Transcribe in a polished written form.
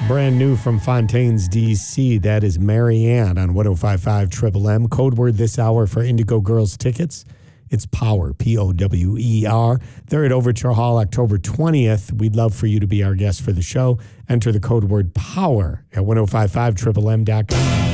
Brand new from Fontaine's, D.C. That is Marianne on 105.5 Triple M. Code word this hour for Indigo Girls tickets. It's POWER, P-O-W-E-R. They're at Overture Hall October 20th. We'd love for you to be our guest for the show. Enter the code word POWER at 105.5triplem.com.